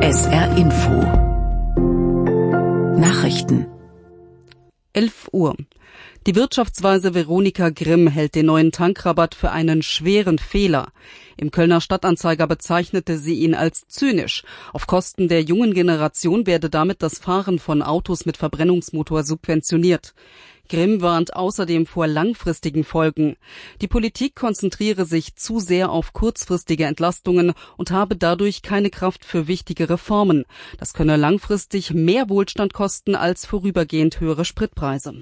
SR Info Nachrichten 11 Uhr. Die Wirtschaftsweise Veronika Grimm hält den neuen Tankrabatt für einen schweren Fehler. Im Kölner Stadtanzeiger bezeichnete sie ihn als zynisch. Auf Kosten der jungen Generation werde damit das Fahren von Autos mit Verbrennungsmotor subventioniert. Grimm warnt außerdem vor langfristigen Folgen. Die Politik konzentriere sich zu sehr auf kurzfristige Entlastungen und habe dadurch keine Kraft für wichtige Reformen. Das könne langfristig mehr Wohlstand kosten als vorübergehend höhere Spritpreise.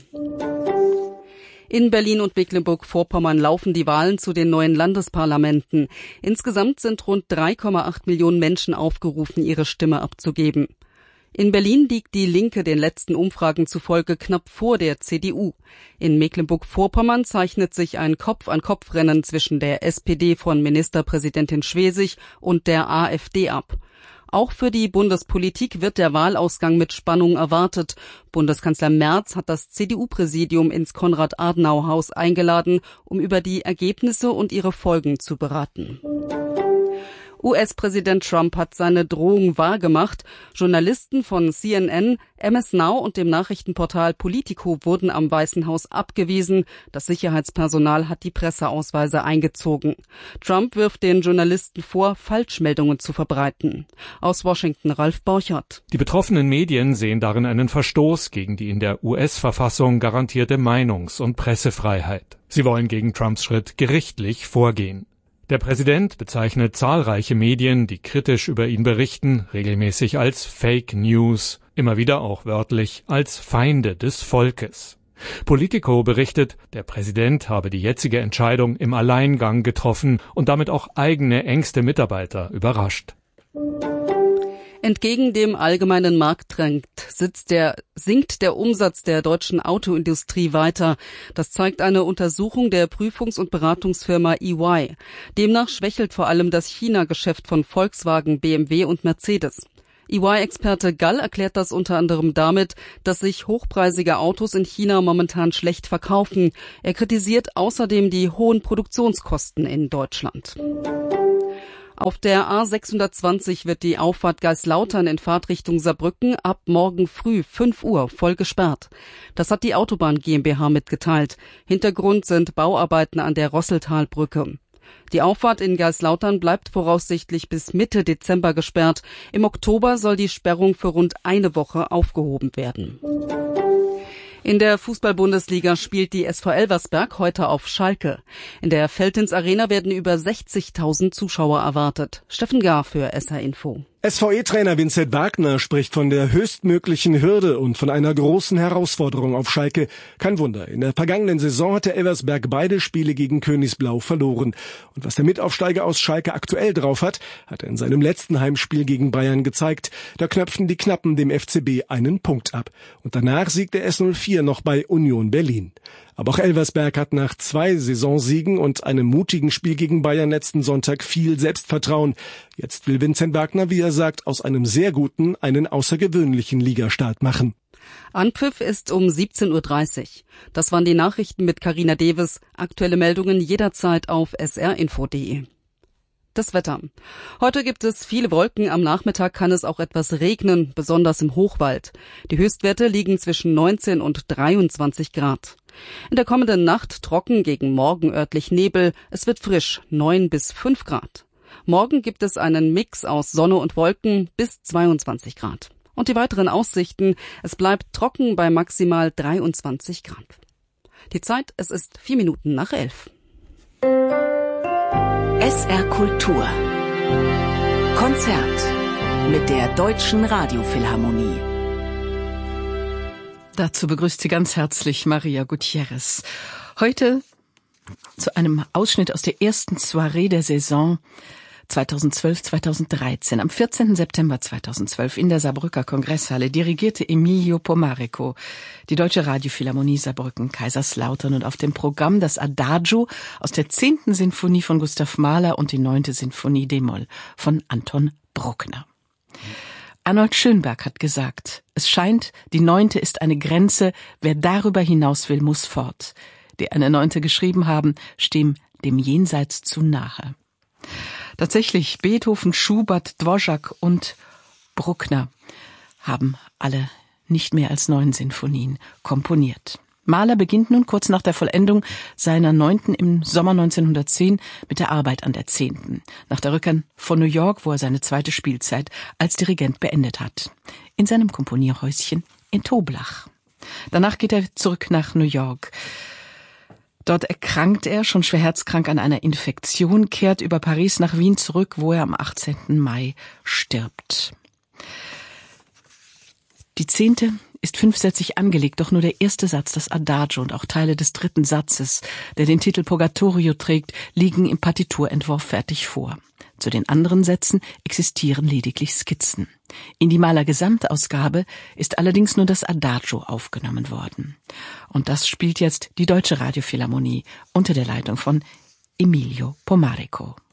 In Berlin und Mecklenburg-Vorpommern laufen die Wahlen zu den neuen Landesparlamenten. Insgesamt sind rund 3,8 Millionen Menschen aufgerufen, ihre Stimme abzugeben. In Berlin liegt die Linke den letzten Umfragen zufolge knapp vor der CDU. In Mecklenburg-Vorpommern zeichnet sich ein Kopf-an-Kopf-Rennen zwischen der SPD von Ministerpräsidentin Schwesig und der AfD ab. Auch für die Bundespolitik wird der Wahlausgang mit Spannung erwartet. Bundeskanzler Merz hat das CDU-Präsidium ins Konrad-Adenauer-Haus eingeladen, um über die Ergebnisse und ihre Folgen zu beraten. US-Präsident Trump hat seine Drohung wahrgemacht. Journalisten von CNN, MS Now und dem Nachrichtenportal Politico wurden am Weißen Haus abgewiesen. Das Sicherheitspersonal hat die Presseausweise eingezogen. Trump wirft den Journalisten vor, Falschmeldungen zu verbreiten. Aus Washington Ralf Borchert. Die betroffenen Medien sehen darin einen Verstoß gegen die in der US-Verfassung garantierte Meinungs- und Pressefreiheit. Sie wollen gegen Trumps Schritt gerichtlich vorgehen. Der Präsident bezeichnet zahlreiche Medien, die kritisch über ihn berichten, regelmäßig als Fake News, immer wieder auch wörtlich als Feinde des Volkes. Politico berichtet, der Präsident habe die jetzige Entscheidung im Alleingang getroffen und damit auch eigene engste Mitarbeiter überrascht. Entgegen dem allgemeinen Markttrend sinkt der Umsatz der deutschen Autoindustrie weiter. Das zeigt eine Untersuchung der Prüfungs- und Beratungsfirma EY. Demnach schwächelt vor allem das China-Geschäft von Volkswagen, BMW und Mercedes. EY-Experte Gall erklärt das unter anderem damit, dass sich hochpreisige Autos in China momentan schlecht verkaufen. Er kritisiert außerdem die hohen Produktionskosten in Deutschland. Auf der A620 wird die Auffahrt Geislautern in Fahrtrichtung Saarbrücken ab morgen früh 5 Uhr voll gesperrt. Das hat die Autobahn GmbH mitgeteilt. Hintergrund sind Bauarbeiten an der Rosseltalbrücke. Die Auffahrt in Geislautern bleibt voraussichtlich bis Mitte Dezember gesperrt. Im Oktober soll die Sperrung für rund eine Woche aufgehoben werden. In der Fußball-Bundesliga spielt die SV Elversberg heute auf Schalke. In der Veltins Arena werden über 60.000 Zuschauer erwartet. Steffen Gar für SR Info. SVE-Trainer Vincent Wagner spricht von der höchstmöglichen Hürde und von einer großen Herausforderung auf Schalke. Kein Wunder, in der vergangenen Saison hat der Elversberg beide Spiele gegen Königsblau verloren. Und was der Mitaufsteiger aus Schalke aktuell drauf hat er in seinem letzten Heimspiel gegen Bayern gezeigt. Da knöpften die Knappen dem FCB einen Punkt ab. Und danach siegte S04 noch bei Union Berlin. Aber auch Elversberg hat nach 2 Saisonsiegen und einem mutigen Spiel gegen Bayern letzten Sonntag viel Selbstvertrauen. Jetzt will Vincent Wagner, wie er sagt, aus einem sehr guten einen außergewöhnlichen Ligastart machen. Anpfiff ist um 17.30 Uhr. Das waren die Nachrichten mit Carina Deves. Aktuelle Meldungen jederzeit auf srinfo.de. Das Wetter. Heute gibt es viele Wolken, am Nachmittag kann es auch etwas regnen, besonders im Hochwald. Die Höchstwerte liegen zwischen 19 und 23 Grad. In der kommenden Nacht trocken, gegen morgen örtlich Nebel, es wird frisch, 9 bis 5 Grad. Morgen gibt es einen Mix aus Sonne und Wolken bis 22 Grad. Und die weiteren Aussichten, es bleibt trocken bei maximal 23 Grad. Die Zeit, es ist 4 Minuten nach 11. SR Kultur Konzert mit der Deutschen Radiophilharmonie. Dazu begrüßt sie ganz herzlich Maria Gutierrez. Heute zu einem Ausschnitt aus der ersten Soiree der Saison 2012-2013. Am 14. September 2012 in der Saarbrücker Kongresshalle dirigierte Emilio Pomarico die Deutsche Radiophilharmonie Saarbrücken Kaiserslautern und auf dem Programm das Adagio aus der 10. Sinfonie von Gustav Mahler und die 9. Sinfonie d-Moll von Anton Bruckner. Arnold Schönberg hat gesagt, es scheint, die 9. ist eine Grenze, wer darüber hinaus will, muss fort. Die eine 9. geschrieben haben, stehen dem Jenseits zu nahe. Tatsächlich, Beethoven, Schubert, Dvořák und Bruckner haben alle nicht mehr als 9 Sinfonien komponiert. Mahler beginnt nun kurz nach der Vollendung seiner 9. im Sommer 1910 mit der Arbeit an der 10. nach der Rückkehr von New York, wo er seine zweite Spielzeit als Dirigent beendet hat, in seinem Komponierhäuschen in Toblach. Danach geht er zurück nach New York. Dort erkrankt er, schon schwer herzkrank, an einer Infektion, kehrt über Paris nach Wien zurück, wo er am 18. Mai stirbt. Die 10. ist 5-sätzig angelegt, doch nur der erste Satz, das Adagio und auch Teile des 3. Satzes, der den Titel Purgatorio trägt, liegen im Partiturentwurf fertig vor. Zu den anderen Sätzen existieren lediglich Skizzen. In die Mahler Gesamtausgabe ist allerdings nur das Adagio aufgenommen worden. Und das spielt jetzt die Deutsche Radiophilharmonie unter der Leitung von Emilio Pomarico.